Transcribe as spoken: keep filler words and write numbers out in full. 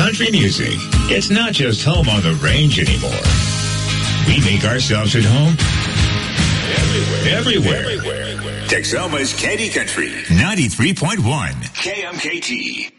country music. It's not just home on the range anymore. We make ourselves at home everywhere. Everywhere. Everywhere. Texoma's Candy Country, ninety-three point one K M K T.